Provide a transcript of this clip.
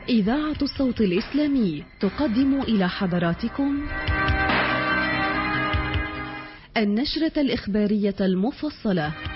إذاعة الصوت الإسلامي تقدم إلى حضراتكم النشرة الإخبارية المفصلة